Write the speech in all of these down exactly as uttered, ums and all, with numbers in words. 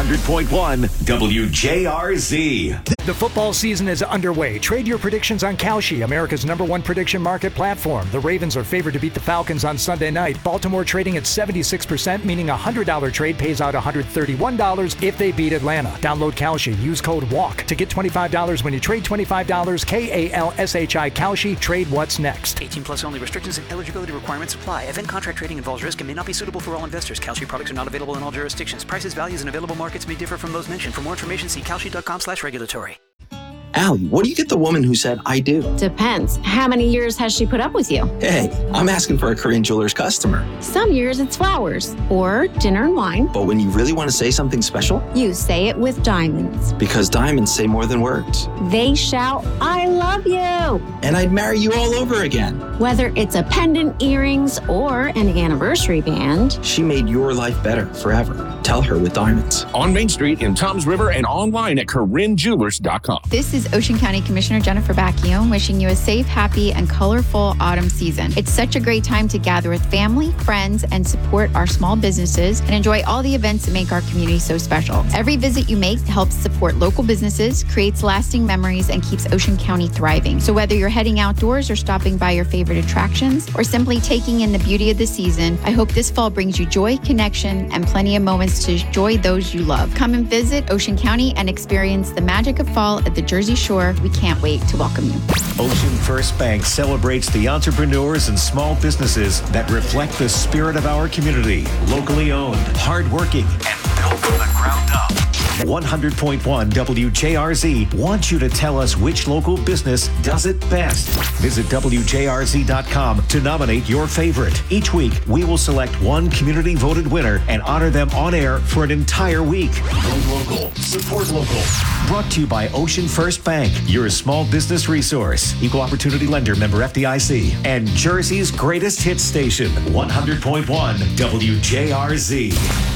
hundred point one W J R Z. The football season is underway. Trade your predictions on Kalshi, America's number one prediction market platform. The Ravens are favored to beat the Falcons on Sunday night. Baltimore trading at seventy-six percent, meaning a one hundred dollars trade pays out one hundred thirty-one dollars if they beat Atlanta. Download Kalshi. Use code WALK to get twenty-five dollars when you trade twenty-five dollars. K A L S H I Kalshi. Trade what's next. eighteen plus only. Restrictions and eligibility requirements apply. Event contract trading involves risk and may not be suitable for all investors. Kalshi products are not available in all jurisdictions. Prices, values, and available markets may differ from those mentioned. For more information, see kalshi.com slash regulatory. Allie, what do you get the woman who said, I do? Depends. How many years has she put up with you? Hey, I'm asking for a Korean Jewelers customer. Some years it's flowers or dinner and wine. But when you really want to say something special? You say it with diamonds. Because diamonds say more than words. They shout, I love you. And I'd marry you all over again. Whether it's a pendant, earrings, or an anniversary band. She made your life better forever. Tell her with diamonds. On Main Street in Toms River and online at Korean Jewelers dot com. This is Ocean County Commissioner Jennifer Bacchione wishing you a safe, happy, and colorful autumn season. It's such a great time to gather with family, friends, and support our small businesses and enjoy all the events that make our community so special. Every visit you make helps support local businesses, creates lasting memories, and keeps Ocean County thriving. So whether you're heading outdoors or stopping by your favorite attractions or simply taking in the beauty of the season, I hope this fall brings you joy, connection, and plenty of moments to enjoy those you love. Come and visit Ocean County and experience the magic of fall at the Jersey Shore. We can't wait to welcome you. Ocean First Bank celebrates the entrepreneurs and small businesses that reflect the spirit of our community. Locally owned, hardworking, and built from the ground up. one hundred point one W J R Z wants you to tell us which local business does it best. Visit W J R Z dot com to nominate your favorite. Each week, we will select one community-voted winner and honor them on air for an entire week. Go local. Support local. Brought to you by Ocean First Bank, your small business resource. Equal opportunity lender, member F D I C. And Jersey's greatest hit station, one hundred point one W J R Z.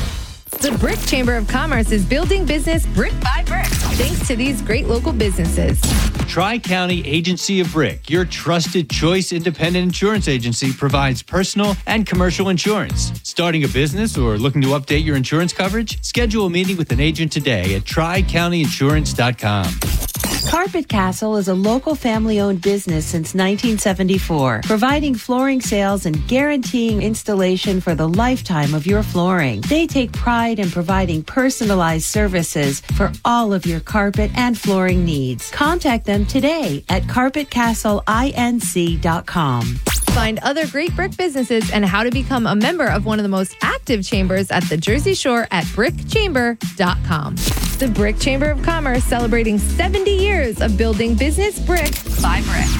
The Brick Chamber of Commerce is building business brick by brick, thanks to these great local businesses. Tri-County Agency of Brick, your trusted choice independent insurance agency, provides personal and commercial insurance. Starting a business or looking to update your insurance coverage? Schedule a meeting with an agent today at tri county insurance dot com. Carpet Castle is a local family-owned business since nineteen seventy-four, providing flooring sales and guaranteeing installation for the lifetime of your flooring. They take pride in providing personalized services for all of your carpet and flooring needs. Contact them today at carpet castle inc dot com. Find other great brick businesses and how to become a member of one of the most active chambers at the Jersey Shore at brick chamber dot com. The Brick Chamber of Commerce celebrating seventy years of building business brick by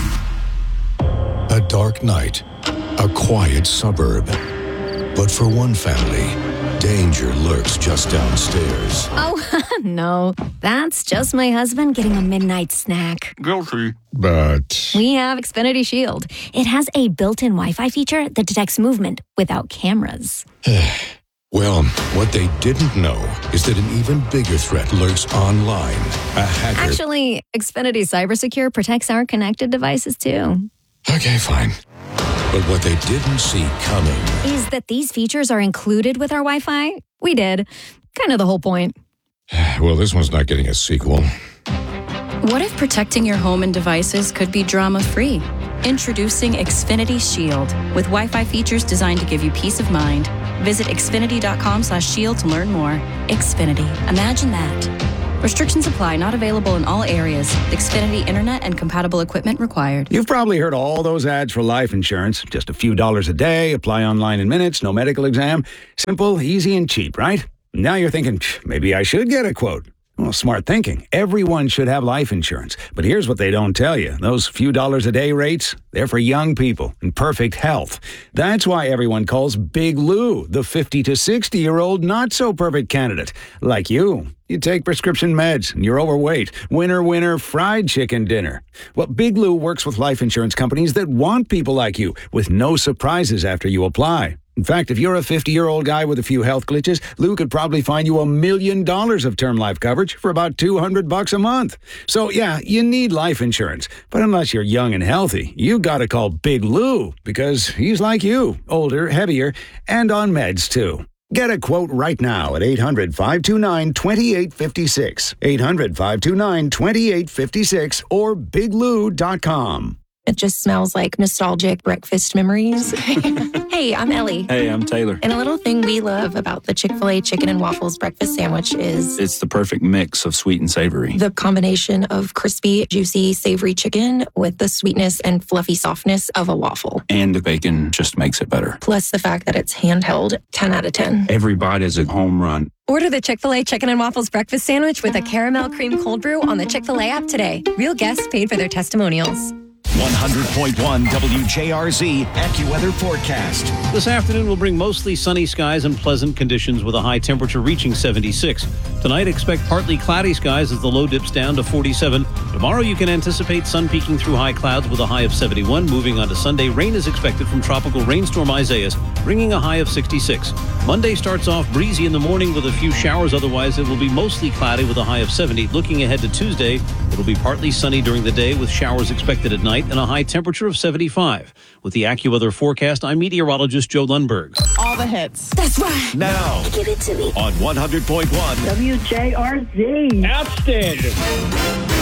brick. A dark night, a quiet suburb. But for one family, danger lurks just downstairs. Oh, no. That's just my husband getting a midnight snack. Guilty. But We have Xfinity Shield. It has a built-in Wi-Fi feature that detects movement without cameras. well, what they didn't know is that an even bigger threat lurks online. A hacker. Actually, Xfinity CyberSecure protects our connected devices, too. Okay, fine. But what they didn't see coming is that these features are included with our Wi-Fi. We did. Kind of the whole point. Well, this one's not getting a sequel. What if protecting your home and devices could be drama-free? Introducing Xfinity Shield with Wi-Fi features designed to give you peace of mind. Visit xfinity dot com slash shield to learn more. Xfinity. Imagine that. Restrictions apply. Not available in all areas. Xfinity Internet and compatible equipment required. You've probably heard all those ads for life insurance. Just a few dollars a day, apply online in minutes, no medical exam. Simple, easy, and cheap, right? Now you're thinking, maybe I should get a quote. Well, smart thinking. Everyone should have life insurance. But here's what they don't tell you. Those few dollars a day rates, they're for young people in perfect health. That's why everyone calls Big Lou the fifty to sixty-year-old not-so-perfect candidate. Like you. You take prescription meds, and you're overweight. Winner, winner, fried chicken dinner. Well, Big Lou works with life insurance companies that want people like you, with no surprises after you apply. In fact, if you're a fifty-year-old guy with a few health glitches, Lou could probably find you a million dollars of term life coverage for about two hundred bucks a month. So, yeah, you need life insurance. But unless you're young and healthy, you gotta call Big Lou, because he's like you, older, heavier, and on meds, too. Get a quote right now at eight hundred, five two nine, two eight five six, eight hundred, five two nine, two eight five six, or big lou dot com. It just smells like nostalgic breakfast memories. Hey, I'm Ellie. Hey, I'm Taylor. And a little thing we love about the Chick-fil-A chicken and waffles breakfast sandwich is it's the perfect mix of sweet and savory. The combination of crispy, juicy, savory chicken with the sweetness and fluffy softness of a waffle. And the bacon just makes it better. Plus the fact that it's handheld, ten out of ten. Every bite is a home run. Order the Chick-fil-A Chicken and Waffles breakfast sandwich with a caramel cream cold brew on the Chick-fil-A app today. Real guests paid for their testimonials. one hundred point one W J R Z AccuWeather forecast. This afternoon will bring mostly sunny skies and pleasant conditions with a high temperature reaching seventy-six. Tonight, expect partly cloudy skies as the low dips down to forty-seven. Tomorrow, you can anticipate sun peeking through high clouds with a high of seventy-one. Moving on to Sunday, rain is expected from tropical rainstorm Isaias, bringing a high of sixty-six. Monday starts off breezy in the morning with a few showers. Otherwise, it will be mostly cloudy with a high of seventy. Looking ahead to Tuesday, it will be partly sunny during the day with showers expected at night and a high temperature of seventy-five. With the AccuWeather forecast, I'm meteorologist Joe Lundberg. All the hits. That's right. Now, give it to me. On one hundred point one W J R Z. Outstanding.